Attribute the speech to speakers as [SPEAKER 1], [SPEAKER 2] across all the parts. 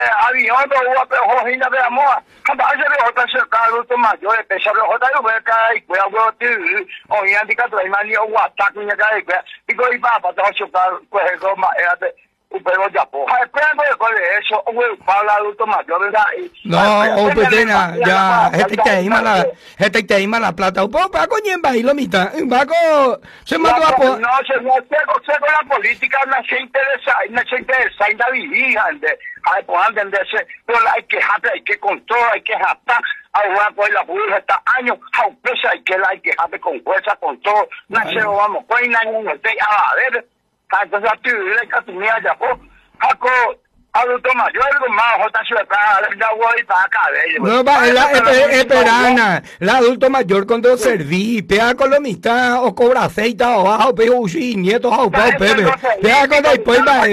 [SPEAKER 1] avión do o corrida da moa cada vez eu outra cercado do major é pensar eu outra eu vai cair eu vou ter o indica do mani o ataque minha cair e go iba para o chocar corrego é o pelo de apo é quando eu isso o fala do major verdade
[SPEAKER 2] no o pedena ya este que ima la plata o pa con yemba y lo mita vago se mandó a
[SPEAKER 1] no se con la política no se interesa en la vida hay que entenderse pero hay que hacer hay que controlar hay que japar ahora pues la burra está años hay que hacer con fuerza con todo no se lo vamos pues no no te a ver entonces tú le que tú mira ya pues hago adulto mayor algo más otra ciudad ya voy para acá
[SPEAKER 2] no va esperana la adulto mayor cuando serví pega con la mitad o cobra aceite o bajo pego usi nietos o pao pepe pega con después va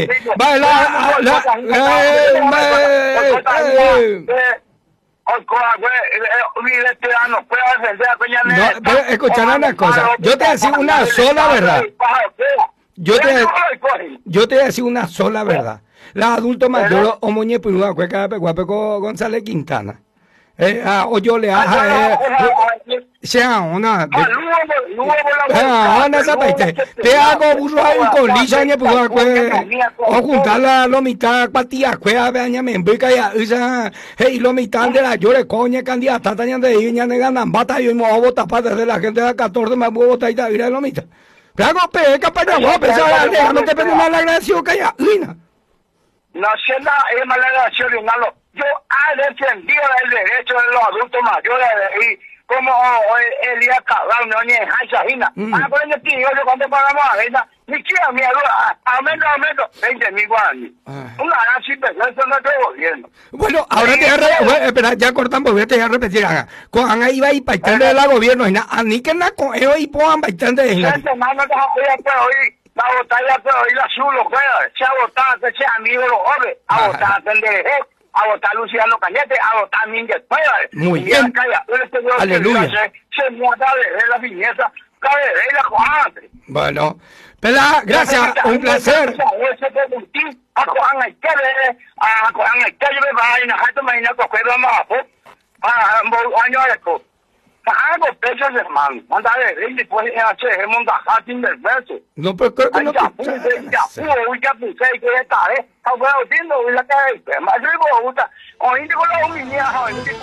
[SPEAKER 2] no, pero escuchar una cosa, yo te voy a decir una sola verdad. Yo te voy a decir una sola verdad. La adulto mayor o moñe pirúa cueca peco González Quintana. O yo le haga sea una te hago burro ahí con lisa ñe pirúa o juntar la mitad patía cuea veña me embrica ya esa hey lo mitad de la llore coña candidata taña de ella ne ganan bata y mo votar para de la gente de 14 me voy a votar y ir lo mitad. Hago peca para allá, pensar no te pende mal agradecido que haya
[SPEAKER 1] no sé nada, es mala relación, yo he defendido el derecho de los adultos mayores y como Elías Cabral, no ni en Haisajina. Por el tío, yo cuando pagamos a ella, ni quiero mi aumento, 20.000 guaraníes. Una gran situación no es de gobierno.
[SPEAKER 2] Bueno, ahora espera, ya cortamos, voy a repetir. Con ahí va a ir para de la gobierno, a ni que nada con ellos y pongan bastante de
[SPEAKER 1] gente. La batalla pero hoy la suelo se ha votado que sea amigo los jóvenes a votar a votar Luciano Cañete a votar Mínguez Pérez
[SPEAKER 2] muy bien aleluya
[SPEAKER 1] se muerta de la viñeta cabe de la comadre
[SPEAKER 2] bueno Pela gracias un placer
[SPEAKER 1] a cojan el que me va a ir a jato mañana con que vamos a año esto algo pesos hermano manda de después hacer el mundo a fin del verso
[SPEAKER 2] no pero creo que no
[SPEAKER 1] ya puse que está está bueno viendo la calle más luego gusta hoy digo la humilla